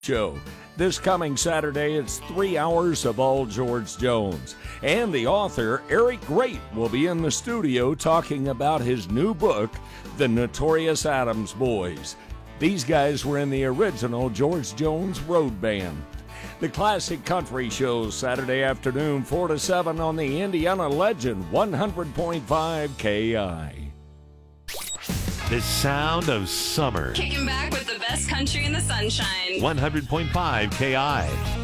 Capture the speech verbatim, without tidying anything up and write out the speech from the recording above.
Show. This coming Saturday, it's three hours of all George Jones. And the author, Eric Great, will be in the studio talking about his new book, The Notorious Adams Boys. These guys were in the original George Jones Road Band. The Classic Country Show, Saturday afternoon, four to seven on the Indiana Legend, one hundred point five K I. The sound of summer. Kicking back with the best country in the sunshine. one hundred point five K I.